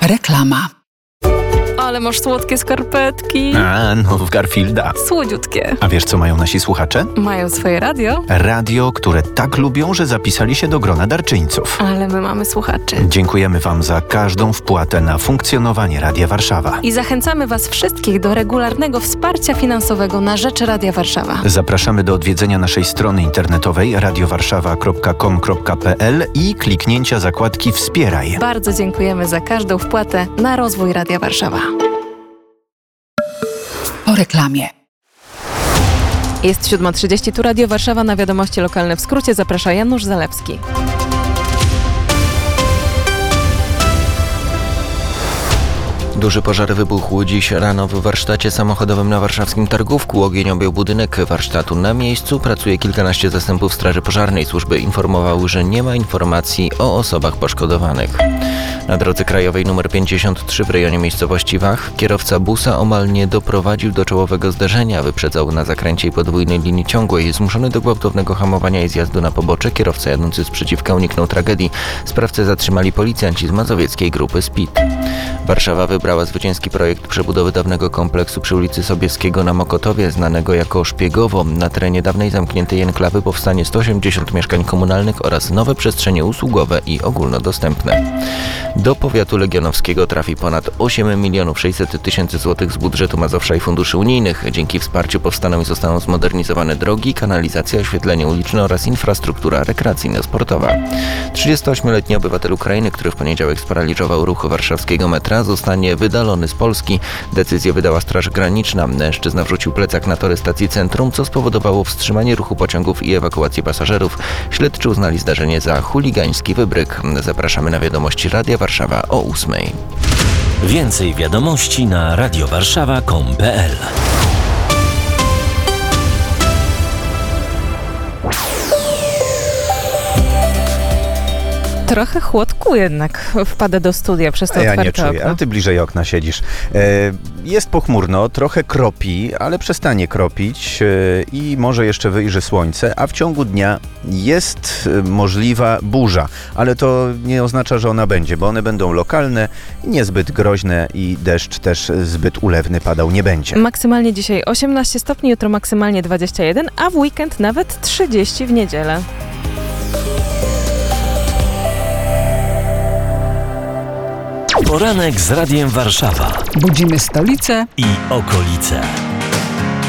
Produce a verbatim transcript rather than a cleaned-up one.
Reklama. Ale masz słodkie skarpetki. A, no w Garfielda. Słodziutkie. A wiesz, co mają nasi słuchacze? Mają swoje radio. Radio, które tak lubią, że zapisali się do grona darczyńców. Ale my mamy słuchaczy. Dziękujemy Wam za każdą wpłatę na funkcjonowanie Radia Warszawa. I zachęcamy Was wszystkich do regularnego wsparcia finansowego na rzecz Radia Warszawa. Zapraszamy do odwiedzenia naszej strony internetowej radiowarszawa kropka com kropka pe el i kliknięcia zakładki Wspieraj. Bardzo dziękujemy za każdą wpłatę na rozwój Radia Warszawa. Po reklamie. Jest siódma trzydzieści, tu Radio Warszawa, na wiadomości lokalne w skrócie zaprasza Janusz Zalewski. Duży pożar wybuchł dziś rano w warsztacie samochodowym na warszawskim Targówku. Ogień objął budynek warsztatu. Na miejscu pracuje kilkanaście zastępów straży pożarnej. Służby informowały, że nie ma informacji o osobach poszkodowanych. Na drodze krajowej nr pięćdziesiąt trzy w rejonie miejscowości Wach kierowca busa omal nie doprowadził do czołowego zderzenia. Wyprzedzał na zakręcie i podwójnej linii ciągłej. Zmuszony do gwałtownego hamowania i zjazdu na pobocze, kierowca jadący z przeciwka uniknął tragedii. Sprawcę zatrzymali policjanci z mazowieckiej grupy S P I D. Warszawa wybrała zwycięski projekt przebudowy dawnego kompleksu przy ulicy Sobieskiego na Mokotowie, znanego jako Szpiegowo. Na terenie dawnej zamkniętej enklawy powstanie sto osiemdziesiąt mieszkań komunalnych oraz nowe przestrzenie usługowe i ogólnodostępne. Do powiatu legionowskiego trafi ponad osiem milionów sześćset tysięcy złotych z budżetu Mazowsza i funduszy unijnych. Dzięki wsparciu powstaną i zostaną zmodernizowane drogi, kanalizacja, oświetlenie uliczne oraz infrastruktura rekreacyjno-sportowa. trzydziestoośmioletni obywatel Ukrainy, który w poniedziałek sparaliżował ruch warszawskiego metra, zostanie wydalony z Polski. Decyzję wydała Straż Graniczna. Mężczyzna wrzucił plecak na tory stacji Centrum, co spowodowało wstrzymanie ruchu pociągów i ewakuację pasażerów. Śledczy uznali zdarzenie za chuligański wybryk. Zapraszamy na wiadomości Radia Warszawa o ósmej. Więcej wiadomości na radiowarszawa kropka com kropka pe el. Trochę chłodku jednak wpada do studia przez to Ja otwarte nie czuję, okno. ale ty bliżej okna siedzisz. E, jest pochmurno, trochę kropi, ale przestanie kropić e, i może jeszcze wyjrzy słońce, a w ciągu dnia jest e, możliwa burza, ale to nie oznacza, że ona będzie, bo one będą lokalne, niezbyt groźne i deszcz też zbyt ulewny padał nie będzie. Maksymalnie dzisiaj osiemnaście stopni, jutro maksymalnie dwadzieścia jeden, a w weekend nawet trzydzieści w niedzielę. Poranek z Radiem Warszawa Budzimy stolicę i okolice.